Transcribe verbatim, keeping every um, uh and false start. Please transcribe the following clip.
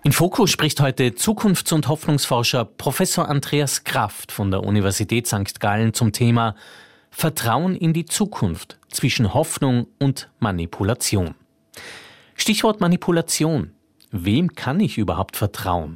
In Fokus spricht heute Zukunfts- und Hoffnungsforscher Professor Andreas Kraft von der Universität Sankt Gallen zum Thema Vertrauen in die Zukunft zwischen Hoffnung und Manipulation. Stichwort Manipulation. Wem kann ich überhaupt vertrauen?